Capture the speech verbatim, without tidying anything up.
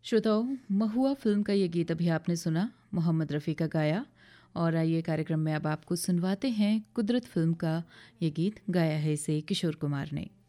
श्रोताओं, महुआ फिल्म का ये गीत अभी आपने सुना, मोहम्मद रफ़ी का गाया। और आइए कार्यक्रम में अब आपको सुनवाते हैं कुदरत फिल्म का ये गीत, गाया है इसे किशोर कुमार ने।